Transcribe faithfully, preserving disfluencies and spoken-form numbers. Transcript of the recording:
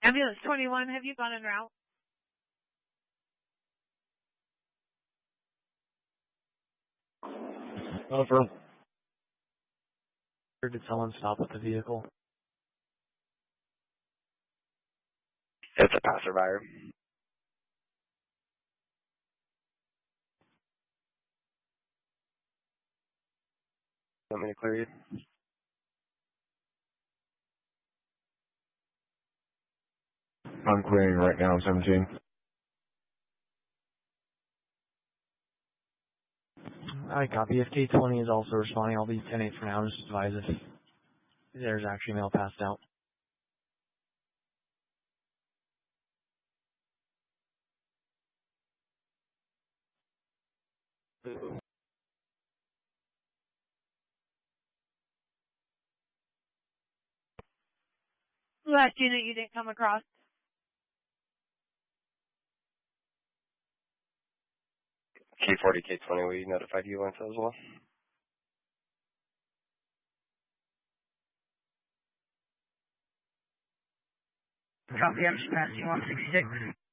Ambulance twenty-one, have you gone en route? Over. Did someone stop with the vehicle? It's a passerby. Want me to clear you? I'm clearing right now, seventeen. I copy. If K twenty is also responding, I'll be ten eight for now. Just advise if there's actually mail passed out. Last unit you didn't come across. K forty, K twenty, we notified you once as well. Copy, I'm just passing one sixty-six.